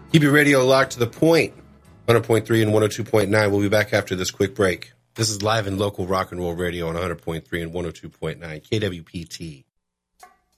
Keep your radio locked to the point. 100.3 and 102.9. We'll be back after this quick break. This is live and local rock and roll radio on 100.3 and 102.9 KWPT.